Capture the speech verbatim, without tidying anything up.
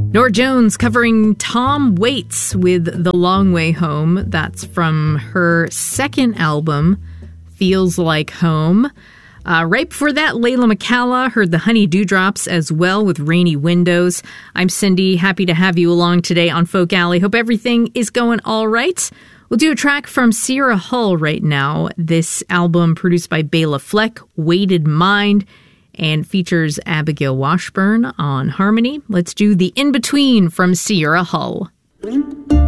Norah Jones covering Tom Waits with The Long Way Home. That's from her second album, Feels Like Home. Uh, right before that, Layla McCalla heard the Honey Dewdrops as well with Rainy Windows. I'm Cindy, happy to have you along today on Folk Alley. Hope everything is going all right. We'll do a track from Sierra Hull right now. This album produced by Bela Fleck, Weighted Mind, and features Abigail Washburn on harmony. Let's do The In-Between from Sierra Hull. Mm-hmm.